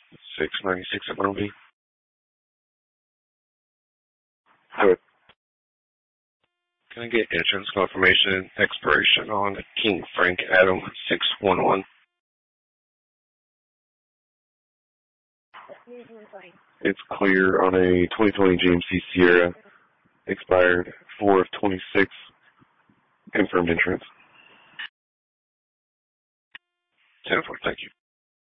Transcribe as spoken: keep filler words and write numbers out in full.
six ninety-six at Myrtle Beach. Good. Can I get insurance confirmation expiration on King Frank Adam six one one? It's clear on a twenty twenty G M C Sierra, expired four of twenty-six, confirmed insurance. ten four, thank you.